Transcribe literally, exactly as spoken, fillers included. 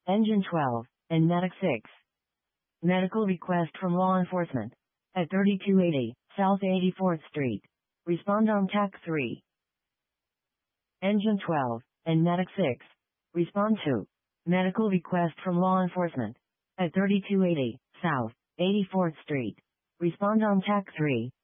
Engine twelve, and Medic six. Medical request from law enforcement. At thirty-two eighty, South eighty-fourth Street. Respond on T A C three. Engine twelve, and Medic six. Respond to. Medical request from law enforcement. At thirty-two eighty, South eighty-fourth Street. Respond on T A C three.